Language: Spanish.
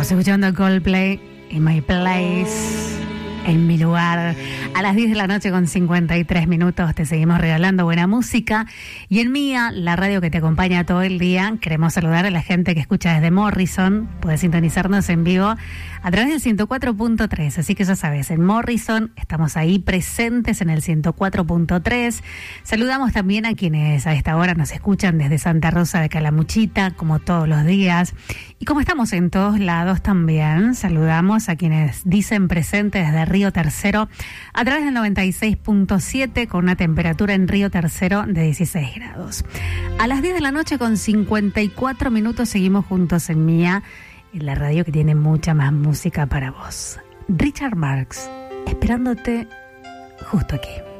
Estamos escuchando Coldplay in My Place, en mi lugar. A las 10 de la noche con 53 minutos te seguimos regalando buena música. Y en Mía, la radio que te acompaña todo el día, queremos saludar a la gente que escucha desde Morrison. Puedes sintonizarnos en vivo a través del 104.3. Así que ya sabes, en Morrison estamos ahí presentes en el 104.3. Saludamos también a quienes a esta hora nos escuchan desde Santa Rosa de Calamuchita, como todos los días. Y como estamos en todos lados también, saludamos a quienes dicen presente desde Río Tercero a través del 96.7 con una temperatura en Río Tercero de 16 grados. A las 10 de la noche con 54 minutos seguimos juntos en Mía, en la radio que tiene mucha más música para vos. Richard Marx, esperándote justo aquí.